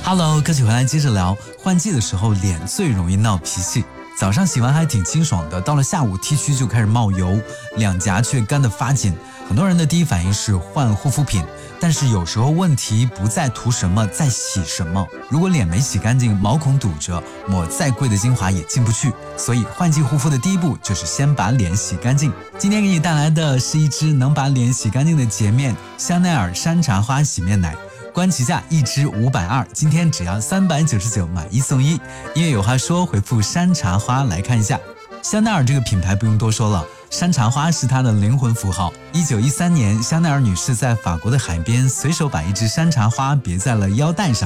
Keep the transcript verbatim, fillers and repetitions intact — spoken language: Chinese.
Hello， 歌曲回来接着聊。换季的时候脸最容易闹脾气，早上洗完还挺清爽的，到了下午 T 区就开始冒油，两颊却干得发紧。很多人的第一反应是换护肤品，但是有时候问题不在涂什么，在洗什么。如果脸没洗干净，毛孔堵着，抹再贵的精华也进不去。所以换季护肤的第一步就是先把脸洗干净。今天给你带来的是一支能把脸洗干净的洁面香奈儿山茶花洗面奶。官旗价一支五百二，今天只要三百九十九，买一送一。因为有话说，回复山茶花来看一下。香奈儿这个品牌不用多说了，山茶花是它的灵魂符号。一九一三年，香奈儿女士在法国的海边随手把一支山茶花别在了腰带上，